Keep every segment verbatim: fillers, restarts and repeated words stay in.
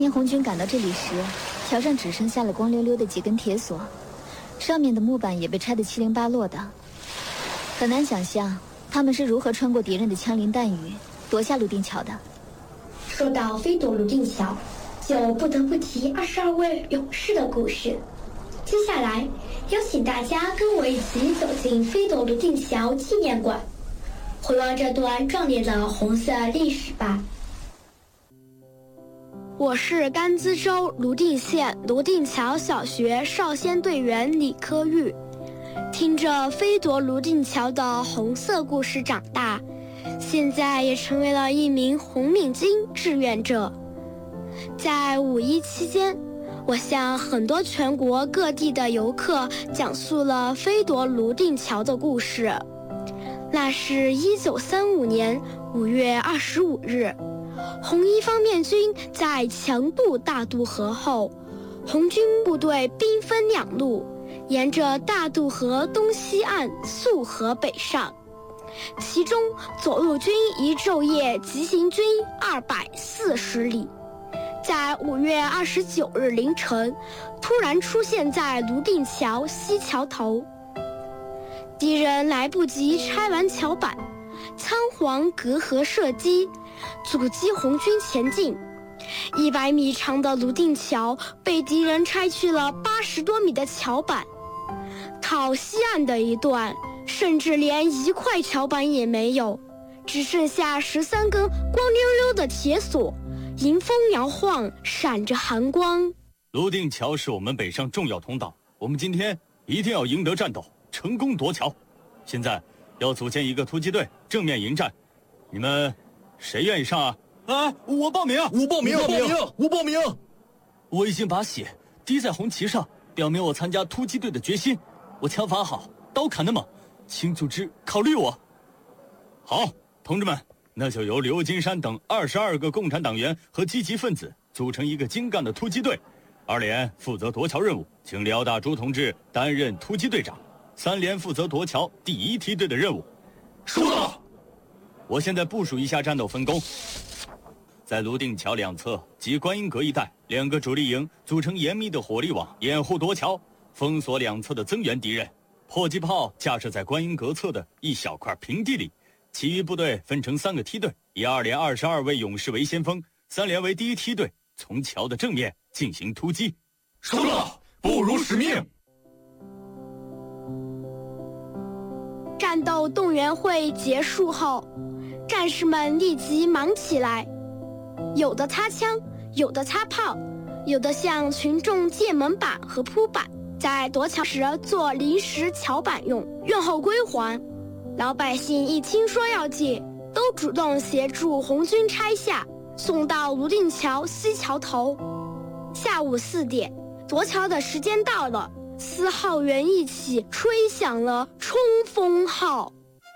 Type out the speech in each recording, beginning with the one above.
当红军赶到这里时，桥上只剩下了光溜溜的几根铁索，上面的木板也被拆得七零八落的。很难想象他们是如何穿过敌人的枪林弹雨，夺下泸定桥的。 说到飞夺泸定桥，就不得不提二十二位勇士的故事。接下来，邀请大家跟我一起走进飞夺泸定桥纪念馆，回望这段壮烈的红色历史吧。 我是甘孜州泸定县泸定桥小学少先队员李科玉，听着飞夺泸定桥的红色故事长大，现在也成为了一名红领巾志愿者。在五一期间，我向很多全国各地的游客讲述了飞夺泸定桥的故事。那是一九三五年五月二十五日，红一方面军在强渡大渡河后，红军部队兵分两路，沿着大渡河东西岸溯河北上。其中左路军一昼夜急行军二百四十里，在五月二十九日凌晨，突然出现在泸定桥西桥头。敌人来不及拆完桥板，仓皇隔河射击，阻击红军前进。一百米长的泸定桥被敌人拆去了八十多米的桥板，靠西岸的一段甚至连一块桥板也没有，只剩下十三根光溜溜的铁索，迎风摇晃，闪着寒光。 泸定桥是我们北上重要通道，我们今天一定要赢得战斗，成功夺桥。现在要组建一个突击队，正面迎战。你们谁愿意上啊？啊，我报名！ 我报名！ 我报名！ 我报名！ 我已经把血滴在红旗上，表明我参加突击队的决心。我枪法好，刀砍得猛，请组织考虑我。好，同志们，那就由刘金山等二十二个共产党员和积极分子组成一个精干的突击队。二连负责夺桥任务，请廖大珠同志担任突击队长。三连负责夺桥第一梯队的任务。 收到。 我现在部署一下战斗分工。在泸定桥两侧及观音阁一带，两个主力营组成严密的火力网，掩护夺桥，封锁两侧的增援敌人。迫击炮架设在观音阁侧的一小块平地里。其余部队分成三个梯队，以二连二十二位勇士为先锋，三连为第一梯队，从桥的正面进行突击。 收到，不辱使命。 战斗动员会结束后，战士们立即忙起来，有的擦枪，有的擦炮，有的向群众借门板和铺板，在夺桥时做临时桥板用，用后归还。老百姓一听说要借，都主动协助红军拆下，送到泸定桥西桥头。下午四点，夺桥的时间到了，四号员一起吹响了冲锋号。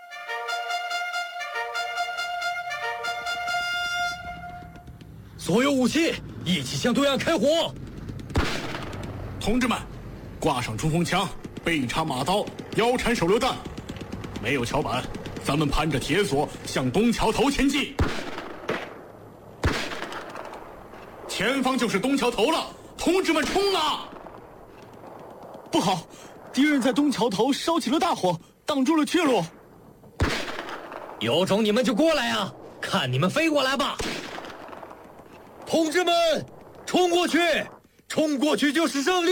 所有武器一起向对岸开火。 同志们，挂上冲锋枪，背插马刀，腰缠手榴弹。没有桥板，咱们攀着铁索向东桥头前进。前方就是东桥头了，同志们冲啊！ 不好，敌人在东桥头烧起了大火，挡住了去路。 有种你们就过来啊，看你们飞过来吧。同志们，冲过去，冲过去就是胜利。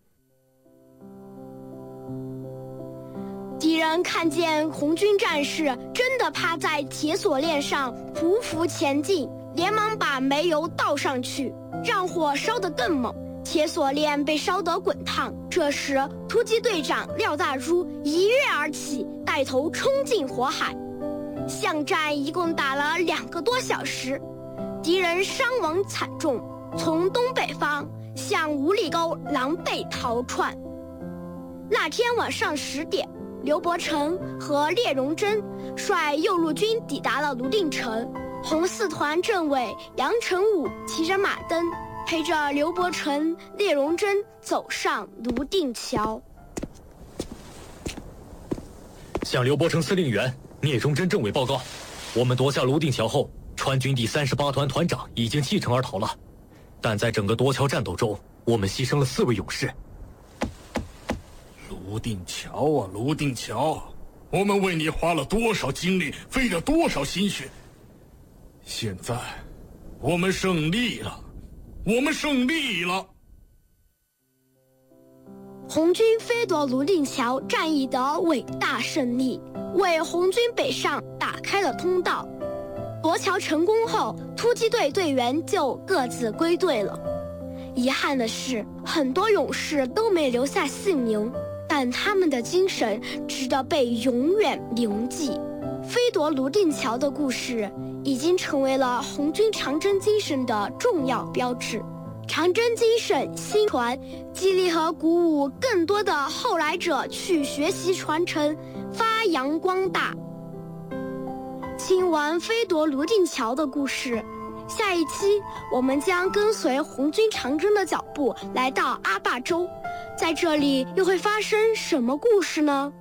敌人看见红军战士真的趴在铁索链上匍匐前进，连忙把煤油倒上去，让火烧得更猛，铁索链被烧得滚烫。这时突击队长廖大珠一跃而起，带头冲进火海。巷战一共打了两个多小时，敌人伤亡惨重，从东北方向五里沟狼狈逃窜。那天晚上十点，刘伯承和聂荣臻率右路军抵达了泸定城，红四团政委杨成武骑着马灯，陪着刘伯承、聂荣臻走上泸定桥。 向刘伯承司令员、聂荣臻政委报告，我们夺下泸定桥后，川军第三十八团团长已经弃城而逃了。 但在整个夺桥战斗中，我们牺牲了四位勇士。 泸定桥啊，泸定桥，我们为你花了多少精力，费了多少心血。现在，我们胜利了，我们胜利了。 红军飞夺泸定桥战役的伟大胜利，为红军北上打开了通道。夺桥成功后，突击队队员就各自归队了。遗憾的是，很多勇士都没留下姓名，但他们的精神值得被永远铭记。飞夺泸定桥的故事已经成为了红军长征精神的重要标志。长征精神新传，激励和鼓舞更多的后来者去学习传承，发扬光大。听完飞夺泸定桥的故事，下一期我们将跟随红军长征的脚步来到阿坝州，在这里又会发生什么故事呢？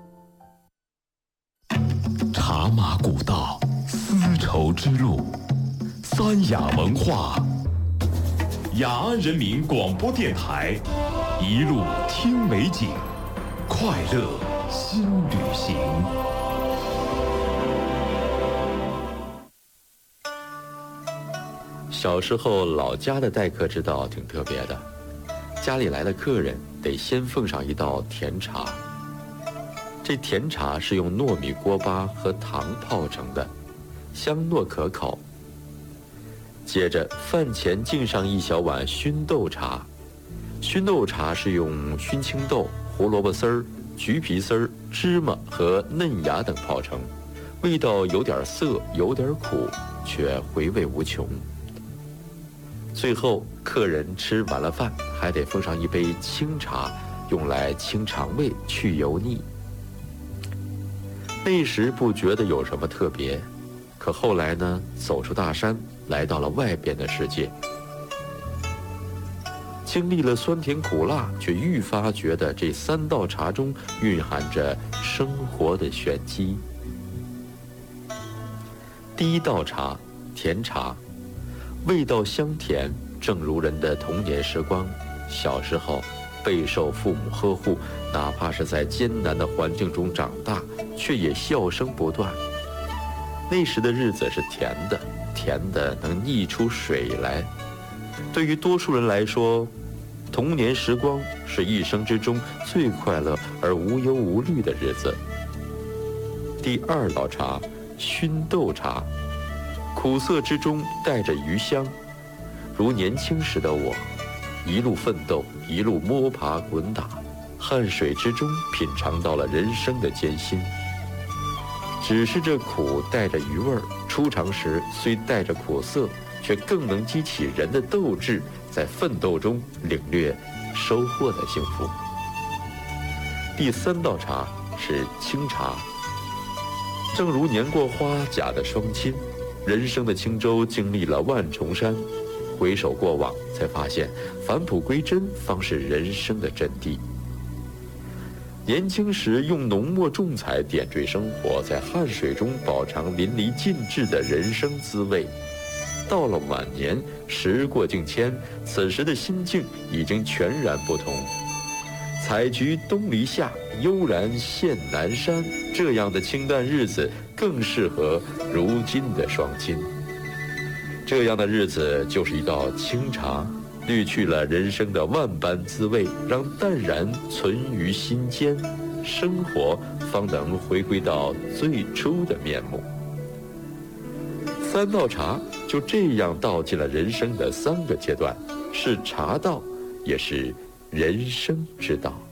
茶马古道，丝绸之路，三雅文化。雅安人民广播电台，一路听美景，快乐新旅行。 小时候老家的待客之道挺特别的，家里来的客人得先奉上一道甜茶。这甜茶是用糯米锅巴和糖泡成的，香糯可口。接着饭前敬上一小碗熏豆茶，熏豆茶是用熏青豆、胡萝卜丝儿、橘皮丝儿、芝麻和嫩芽等泡成，味道有点涩，有点苦，却回味无穷。最后客人吃完了饭，还得奉上一杯清茶，用来清肠胃、去油腻。那时不觉得有什么特别，可后来呢，走出大山，来到了外边的世界，经历了酸甜苦辣，却愈发觉得这三道茶中蕴含着生活的玄机。第一道茶，甜茶，味道香甜，正如人的童年时光。小时候备受父母呵护，哪怕是在艰难的环境中长大，却也笑声不断。那时的日子是甜的，甜的能溢出水来。对于多数人来说，童年时光是一生之中最快乐而无忧无虑的日子。第二道茶，熏豆茶，苦涩之中带着余香，如年轻时的我，一路奋斗，一路摸爬滚打，汗水之中品尝到了人生的艰辛。只是这苦带着余味儿，出尝时虽带着苦涩，却更能激起人的斗志，在奋斗中领略收获的幸福。第三道茶是清茶，正如年过花甲的双亲，人生的轻舟经历了万重山，回首过往，才发现返璞归真方是人生的真谛。年轻时用浓墨重彩点缀生活，在汗水中饱尝淋漓尽致的人生滋味。到了晚年，时过境迁，此时的心境已经全然不同。采菊东篱下，悠然见南山，这样的清淡日子更适合如今的双亲。这样的日子就是一道清茶，滤去了人生的万般滋味，让淡然存于心间，生活方能回归到最初的面目。三道茶就这样道尽了人生的三个阶段，是茶道，也是人生之道。